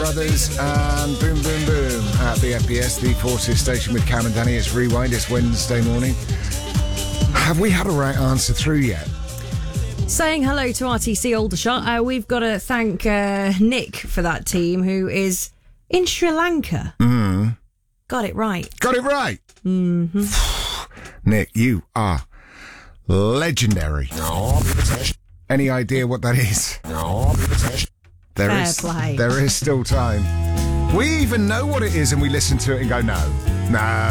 Brothers and Boom Boom Boom at the FBS, the Forces station with Cam and Danny. It's Rewind, it's Wednesday morning. Have we had a right answer through yet? Saying hello to RTC Aldershot, we've got to thank Nick for that team, who is in Sri Lanka. Got it right. Got it right. Nick, you are legendary. Any idea what that is? Fair play. There is still time. We even know what it is and we listen to it and go, no,